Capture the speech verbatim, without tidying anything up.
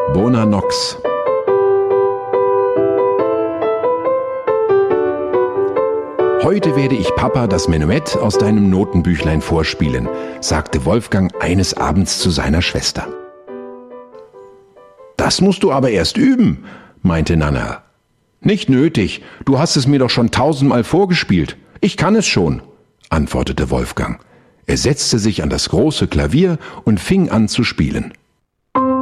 Bona Nox. Heute werde ich Papa das Menuett aus deinem Notenbüchlein vorspielen, sagte Wolfgang eines Abends zu seiner Schwester. Das musst du aber erst üben, meinte Nannerl. Nicht nötig, du hast es mir doch schon tausendmal vorgespielt. Ich kann es schon, antwortete Wolfgang. Er setzte sich an das große Klavier und fing an zu spielen.